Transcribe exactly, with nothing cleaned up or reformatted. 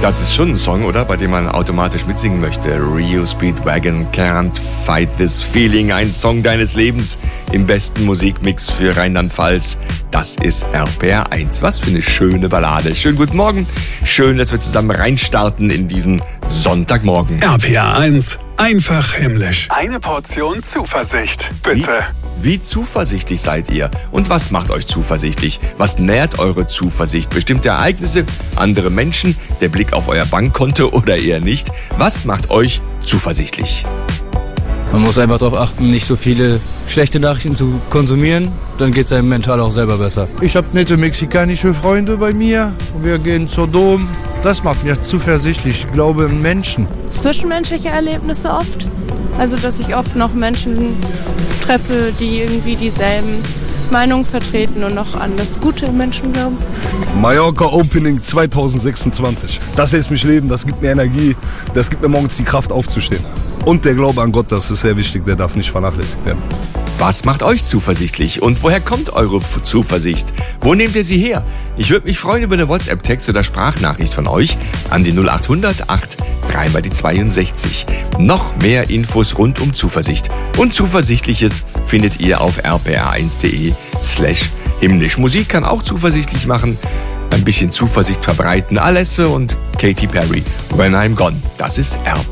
Das ist schon ein Song, oder? Bei dem man automatisch mitsingen möchte. Rio Speedwagon, Can't Fight This Feeling. Ein Song deines Lebens im besten Musikmix für Rheinland-Pfalz. Das ist R P R eins. Was für eine schöne Ballade. Schönen guten Morgen. Schön, dass wir zusammen reinstarten in diesen Sonntagmorgen. R P R eins. Einfach himmlisch. Eine Portion Zuversicht, bitte. Wie, wie zuversichtlich seid ihr? Und was macht euch zuversichtlich? Was nährt eure Zuversicht? Bestimmte Ereignisse, andere Menschen, der Blick auf euer Bankkonto oder eher nicht? Was macht euch zuversichtlich? Man muss einfach darauf achten, nicht so viele schlechte Nachrichten zu konsumieren. Dann geht es einem mental auch selber besser. Ich habe nette mexikanische Freunde bei mir. Wir gehen zur Dom. Das macht mich zuversichtlich. Ich glaube an Menschen. Zwischenmenschliche Erlebnisse oft. Also, dass ich oft noch Menschen treffe, die irgendwie dieselben Meinungen vertreten und noch an das Gute im Menschen glauben. Mallorca Opening zwanzig sechsundzwanzig. Das lässt mich leben, das gibt mir Energie, das gibt mir morgens die Kraft aufzustehen. Und der Glaube an Gott, das ist sehr wichtig, der darf nicht vernachlässigt werden. Was macht euch zuversichtlich und woher kommt eure Zuversicht? Wo nehmt ihr sie her? Ich würde mich freuen über eine WhatsApp-Text oder Sprachnachricht von euch an die null acht hundert acht drei mal die zweiundsechzig. Noch mehr Infos rund um Zuversicht und Zuversichtliches findet ihr auf r p r eins punkt d e slash himmlisch. Musik kann auch zuversichtlich machen, ein bisschen Zuversicht verbreiten. Alesse und Katy Perry, When I'm Gone. Das ist R